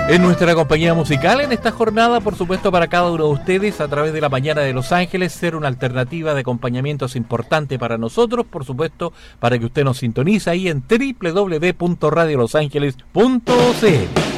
En nuestra compañía musical en esta jornada, por supuesto, para cada uno de ustedes, a través de la mañana de Los Ángeles, ser una alternativa de acompañamiento es importante para nosotros, por supuesto, para que usted nos sintonice ahí en www.radiolosangeles.cl.